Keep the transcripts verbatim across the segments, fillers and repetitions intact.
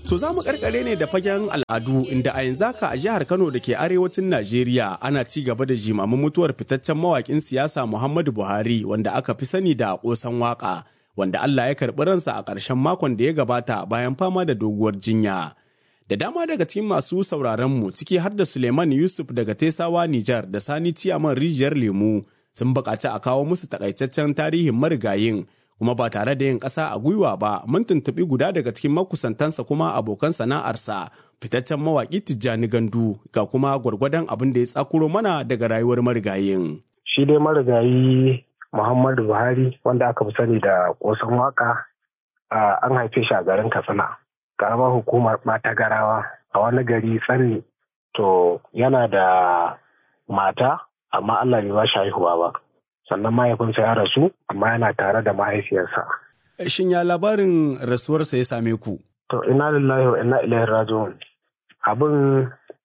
To za mu karkare ne da fagen al'adu inda a yanzu haka a jihar Kano da ke arewacin Najeriya ana ci gaba da jimamin mutuwar fitaccen mawakin siyasa Muhammadu Buhari wanda aka fi sani da ƙosan waka, wanda Allah ya karɓi ransa a ƙarshen makon da ya gabata bayan fama da doguwar jinya. Da dama daga cikin masu sauraron mu ciki har da Suleiman Yusuf daga Tesawa Nijar da Sani Ciyaman Rijiyar Lemu sun buƙaci a kawo musu takaitaccen tarihin marigayin. Kuma ba tare da yin ƙasa a gwiwa ba, mun tuntuɓi guda daga cikin makusantansa kuma abokan sana'arsa, fitaccen mawaƙi Tijjani Gandu, ga kuma gwargwadon abin da ya tsakuro mana daga rayuwar marigayin. Shi dai marigayi Muhammadu Buhari wanda aka fi sani da ƙosan waka, an haife shi a garin Katsina, ƙaramar hukumar Ɓatagarawa a wani gari Tsanni. To yana da mata, amma Allah bai ba shi haihuwa ba. Sannan mahaifinsa ya rasu amma yana tare da mahaifiyarsa. Shin ya labarin rasuwarsa ya same ku? To ina lillahi wa inna ilaihi raji'un. Abin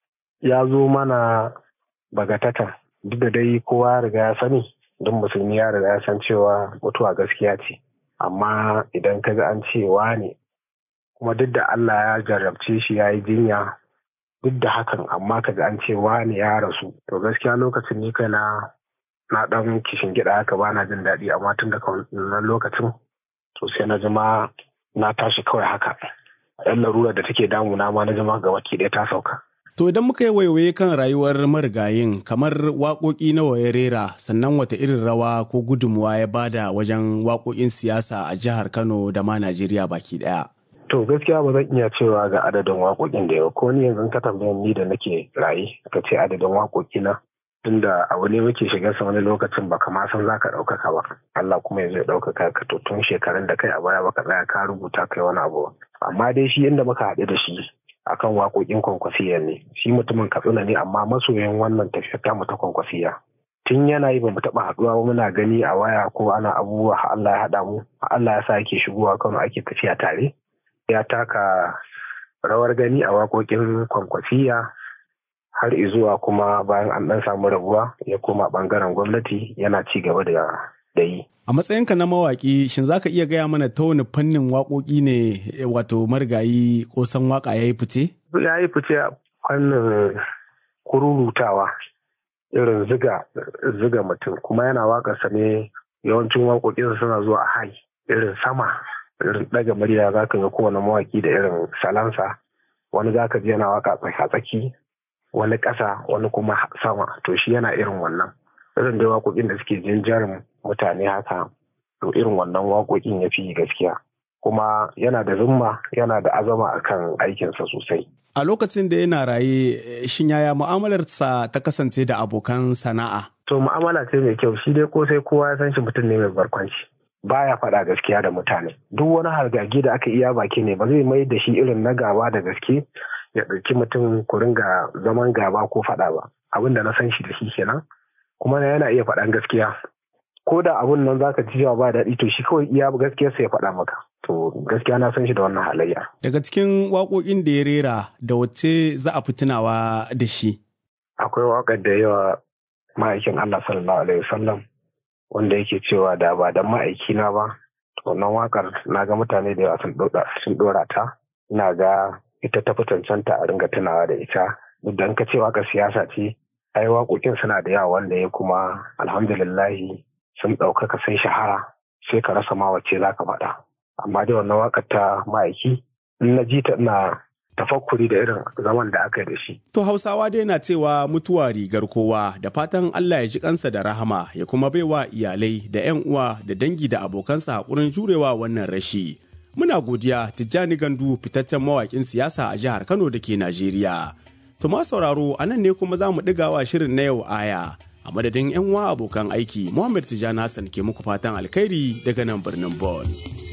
ya zo mana bagatatan, duk da dai kowa ya riga ya sani, duk musulmi ya riga ya san cewa mutuwa gaskiya ce. Amma idan ka ga an cewa ne, kuma duk da Allah ya jarrabce shi ya yi jinya, duk da hakan amma ka ga an cewa ne ya rasu. To gaskiya lokacin ni kai na na ɗan kishin gida haka ba na jin daɗi, amma tun daga wannan lokacin to sai na jima na tashi kawai haka. Yan larura da take damuna ma na jima ga baki ɗaya ta sauka. To idan muka yi waiwaye kan rayuwar marigayin, kamar waƙoƙi nawa ya rera, sannan wata irin rawa ko gudunmuwa ya bada wajen waƙoƙin siyasa a jihar Kano da ma Najeriya baki ɗaya? To gaskiya ba zan iya cewa ga adadin waƙoƙin da yau, ko ni yanzu ka tambaye ni da nake raye ka ce adadin waƙoƙi na, tunda abu ne muke shiga sa wani lokacin baka ma san zaka ɗaukaka ba. Allah kuma ya zai ɗaukaka ka, to tun shekarun da kai a baya baka tsaya ka rubuta kai wani abu. Amma dai shi inda muka haɗu da shi akan waƙoƙin Kwankwasiyya ne. Shi mutumin Katsina ne amma masoyin wannan tafiya ta mu ta Kwankwasiyya. Tun yana yi ba mu taɓa haɗuwa ba, muna gani a waya ko ana abubuwa, Allah ya haɗa mu, Allah ya sa yake shigowa Kano ake tafiya tare. Ya taka rawar gani a waƙoƙin Kwankwasiyya har izuwa kuma bayan an ɗan samu rabuwa ya koma ɓangaren gwamnati yana ci gaba da yi. A matsayinka na mawaƙi, shin za ka iya gaya mana ta wani fannin waƙoƙi ne wato marigayi ƙosan waƙa ya yi fice? Ya yi fice a fannin kururutawa, irin ziga ziga mutum, kuma yana waƙarsa ne yawancin waƙoƙinsa suna zuwa a hai, irin sama, irin ɗaga murya. Za ka ga kowane mawaƙi da irin salansa, wani za ka ji yana waƙa tsaki, wani ƙasa, wani kuma sama. To shi yana irin wannan irin da waƙoƙin da suke jinjarin mutane haka, to irin wannan waƙoƙin ya fi gaskiya, kuma yana da zumma, yana da azama akan aikinsa sosai. A lokacin da yana raye, shin yaya mu'amalarsa ta kasance da abokan sana'a? To mu'amala ce mai kyau. Shi dai ko sai kowa ya san shi mutum ne mai barkwanci, baya faɗa gaskiya da mutane. Duk wani hargagi da aka iya baki ne, ba zai mai da shi irin na gaba da gaske ya ɗauki mutum ku ringa zaman gaba ko faɗa ba. Abin da na san shi da shi kenan, kuma yana iya faɗan gaskiya. Ko da abun nan zaka ji cewa ba daɗi, to shi kawai iya gaskiyarsa ya faɗa maka. To gaskiya na san shi da wannan halayya. Daga cikin waƙoƙin da ya rera, da wacce za a fi tunawa da shi? Akwai waƙar da yawa ma'aikin Allah sallallahu alaihi wasallam, wanda yake cewa da ba dan ma'aikina ba. To wannan waƙar na ga mutane da yawa sun ɗora ta. Ina ga ita ta fi cancanta a ringa tunawa da ita. Duk da ka ce waƙar siyasa ce, ai waƙoƙin suna da yawa wanda ya kuma alhamdulillahi sun ɗaukaka, sun shahara, sai ka rasa ma wacce za ka faɗa. Amma dai wannan waƙar ta ma'aiki, in na ji ta ina tafakkuri da irin zaman da aka yi da shi. To Hausawa dai na cewa mutuwa rigar kowa, da fatan Allah ya ji kansa da rahama, ya kuma baiwa iyalai da 'yan uwa da dangi da abokansa haƙurin jurewa wannan rashi. Muna godiya Tijjani Gandu, fitaccen mawaƙin siyasa a jihar Kano da ke Najeriya. To ma sauraro, a nan ne kuma za mu ɗigawa shirin na yau aya. A madadin 'yan uwa abokan aiki, Muhammad Tijjani Hassan ke muku fatan alkhairi daga nan birnin Bon.